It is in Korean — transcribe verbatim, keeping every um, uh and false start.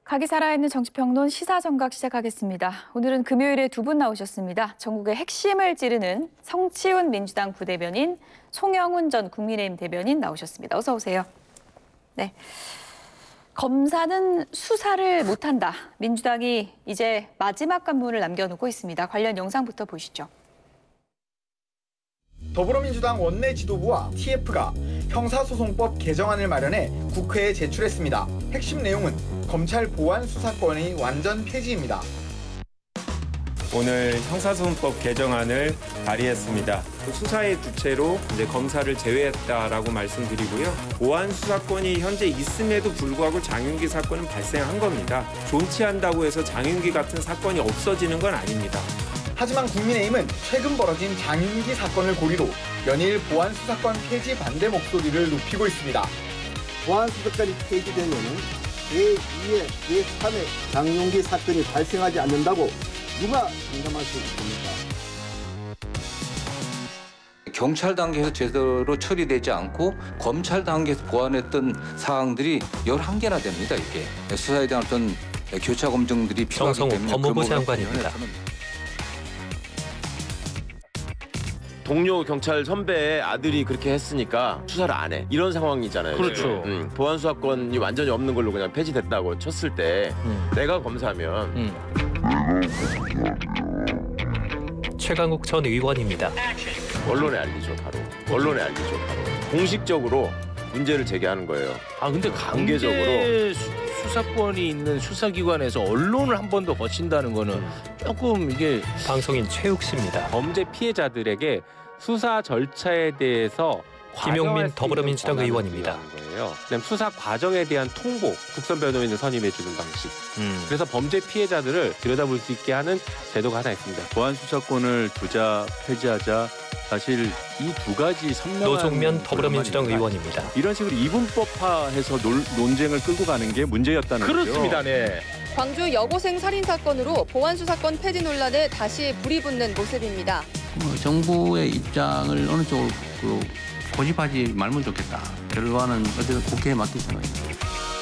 각이 살아있는 정치평론 시사정각 시작하겠습니다. 오늘은 금요일에 두 분 나오셨습니다. 전국의 핵심을 찌르는 성치훈 민주당 부대변인, 송영훈 전 국민의힘 대변인 나오셨습니다. 어서 오세요. 네. 검사는 수사를 못한다. 민주당이 이제 마지막 관문을 남겨놓고 있습니다. 관련 영상부터 보시죠. 더불어민주당 원내 지도부와 티에프가 형사소송법 개정안을 마련해 국회에 제출했습니다. 핵심 내용은 검찰 보안 수사권의 완전 폐지입니다. 오늘 형사소송법 개정안을 발의했습니다. 수사의 주체로 이제 검사를 제외했다라고 말씀드리고요. 보안 수사권이 현재 있음에도 불구하고 장윤기 사건은 발생한 겁니다. 존치한다고 해서 장윤기 같은 사건이 없어지는 건 아닙니다. 하지만 국민의힘은 최근 벌어진 장윤기 사건을 고리로 연일 보안 수사권 폐지 반대 목소리를 높이고 있습니다. 보안 수사권이 폐지되면 제이의, 제삼의 장윤기 사건이 발생하지 않는다고 누가 장담할 수 있습니까? 경찰 단계에서 제대로 처리되지 않고 검찰 단계에서 보완했던 사항들이 열한 개나 됩니다. 이게 수사에 대한 어떤 교차 검증들이 필요하기 때문에 정성호 법무부 장관입니다. 동료 경찰 선배의 아들이 그렇게 했으니까 수사를 안 해. 이런 상황이잖아요. 그렇죠. 음, 보안 수사권이 완전히 없는 걸로 그냥 폐지됐다고 쳤을 때 음. 내가 검사면 음. 최강욱 전 의원입니다. 언론에 알리죠, 바로. 언론에 알리죠, 바로. 공식적으로 문제를 제기하는 거예요. 아 근데 강제적으로. 강제 수, 수사권이 있는 수사기관에서 언론을 한 번 더 거친다는 거는 조금 이게 방송인 최욱 씨입니다. 범죄 피해자들에게 수사 절차에 대해서 김용민 더불어민주당 의원입니다. 그다음 수사 과정에 대한 통보, 국선 변호인을 선임해 주는 방식. 음. 그래서 범죄 피해자들을 들여다볼 수 있게 하는 제도가 하나 있습니다. 보안 수사권을 두자, 폐지하자. 사실 이 두 가지 선명한 노종면 더불어민주당 의원입니다. 이런 식으로 이분법화해서 논, 논쟁을 끌고 가는 게 문제였다는 거죠. 그렇습니다. 네. 광주 여고생 살인 사건으로 보안 수사권 폐지 논란에 다시 불이 붙는 모습입니다. 어, 정부의 입장을 어느 쪽으로 고집하지 말면 좋겠다. 결과는 어쨌든 국회에 맡길 생각입니다.